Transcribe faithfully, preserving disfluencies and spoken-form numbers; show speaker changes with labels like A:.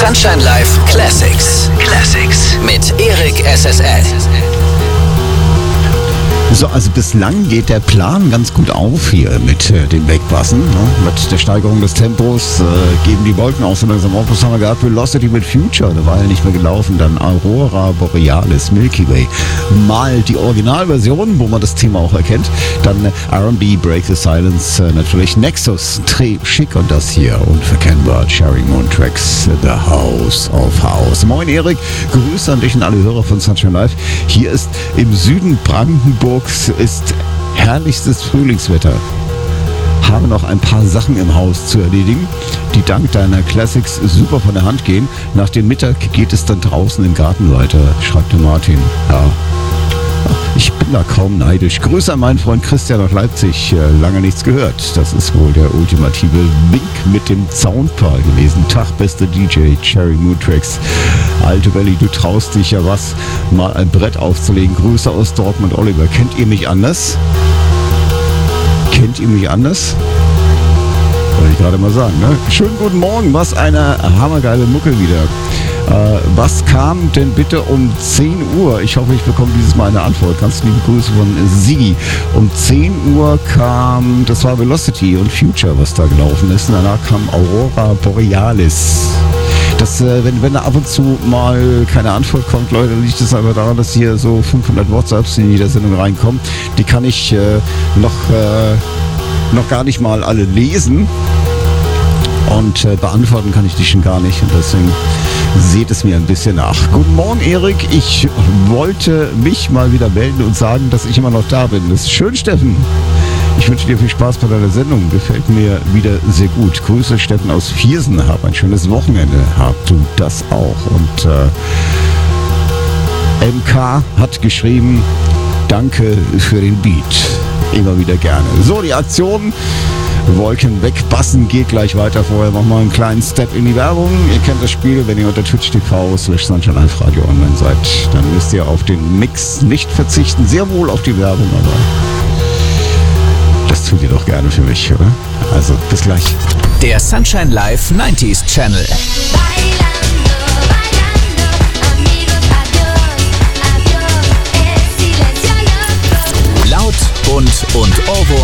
A: Sunshine Live Classics. Classics mit Erik S S L.
B: So, also bislang geht der Plan ganz gut auf hier mit äh, dem Wegpassen. Ne? Mit der Steigerung des Tempos äh, geben die Wolken auch so langsam auf. Was haben wir gehabt? Velocity mit Future, da war ja nicht mehr gelaufen. Dann Aurora Borealis, Milky Way. Mal die Originalversion, wo man das Thema auch erkennt. Dann äh, R and B, Break the Silence, äh, natürlich Nexus, Trey Schick und das hier. Unverkennbar, Cherry Moon Tracks, The House of House. Moin Erik, Grüße an dich und alle Hörer von Sunshine Live. Hier ist im Süden Brandenburg ist herrlichstes Frühlingswetter. Habe noch ein paar Sachen im Haus zu erledigen, die dank deiner Classics super von der Hand gehen. Nach dem Mittag geht es dann draußen im Garten weiter, schreibt der Martin. Ja, ich bin da kaum neidisch. Grüße an meinen Freund Christian aus Leipzig. Äh, lange nichts gehört. Das ist wohl der ultimative Wink mit dem Soundpaar gewesen. Tag, beste D J, Cherry Moon Tracks. Alte Belly, du traust dich ja was, mal ein Brett aufzulegen. Grüße aus Dortmund, Oliver. Kennt ihr mich anders? Kennt ihr mich anders? Wollte ich gerade mal sagen, ne? Schönen guten Morgen, was eine hammergeile Mucke wieder. Äh, was kam denn bitte um zehn Uhr? Ich hoffe, ich bekomme dieses Mal eine Antwort. Ganz liebe Grüße von Sigi. Um zehn Uhr kam, das war Velocity und Future, was da gelaufen ist. Und danach kam Aurora Borealis. Das, äh, wenn, wenn da ab und zu mal keine Antwort kommt, Leute, liegt es einfach daran, dass hier so fünfhundert WhatsApps in jeder Sendung reinkommen. Die kann ich äh, noch, äh, noch gar nicht mal alle lesen. Und äh, beantworten kann ich die schon gar nicht. Und deswegen seht es mir ein bisschen nach. Guten Morgen, Erik. Ich wollte mich mal wieder melden und sagen, dass ich immer noch da bin. Das ist schön, Steffen. Ich wünsche dir viel Spaß bei deiner Sendung. Gefällt mir wieder sehr gut. Grüße, Steffen aus Viersen. Hab ein schönes Wochenende. Hab du das auch. Und äh, M K hat geschrieben, danke für den Beat. Immer wieder gerne. So, die Aktion Wolken wegbassen geht gleich weiter. Vorher machen wir einen kleinen Step in die Werbung. Ihr kennt das Spiel, wenn ihr unter Twitch T V slash Sunshine Live Radio online seid, dann müsst ihr auf den Mix nicht verzichten. Sehr wohl auf die Werbung, aber das tut ihr doch gerne für mich, oder? Also, bis gleich.
A: Der Sunshine Live neunziger Channel. Laut, bunt und Ohrwurm